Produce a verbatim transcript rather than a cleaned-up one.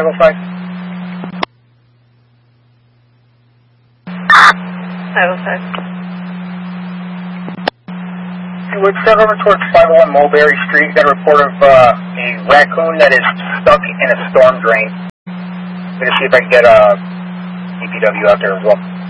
five oh five? five oh five. Hey, we're set over towards five oh one Mulberry Street. Got a report of uh, a raccoon that is stuck in a storm drain. I'm going to see if I can get a D P W out there as well.